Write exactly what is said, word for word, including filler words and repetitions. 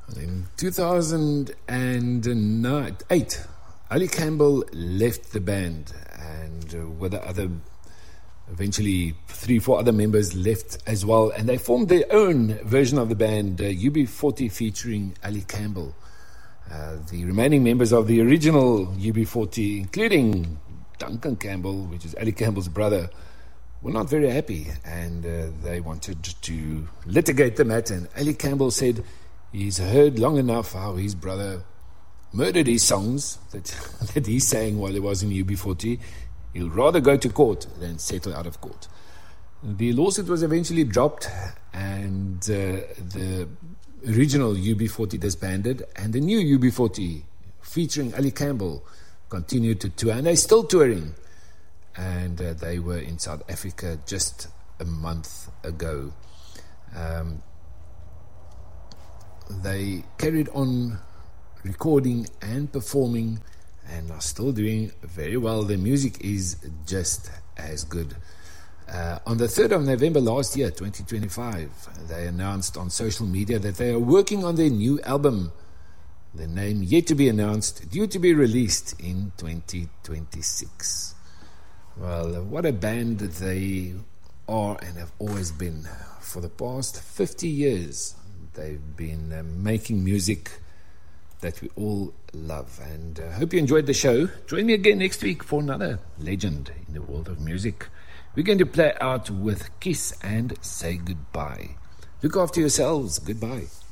In two thousand eight, Ali Campbell left the band, and uh, with the other, eventually three, four other members left as well, and they formed their own version of the band, uh, U B forty, featuring Ali Campbell. Uh, the remaining members of the original U B forty, including Duncan Campbell, which is Ali Campbell's brother, were not very happy, and uh, they wanted to litigate the matter. And Ali Campbell said he's heard long enough how his brother murdered his songs that, that he sang while he was in U B forty. He'll rather go to court than settle out of court. The lawsuit was eventually dropped, and uh, the original U B forty disbanded, and the new U B forty, featuring Ali Campbell, continued to tour, and they're still touring. And uh, they were in South Africa just a month ago. Um, they carried on recording and performing, and are still doing very well. Their music is just as good. Uh, on the third of November last year, twenty twenty-five, they announced on social media that they are working on their new album, the name yet to be announced, due to be released in twenty twenty-six. Well, what a band they are and have always been. For the past fifty years, they've been uh, making music that we all love. And I uh, hope you enjoyed the show. Join me again next week for another legend in the world of music. We're going to play out with Kiss and Say Goodbye. Look after yourselves. Goodbye.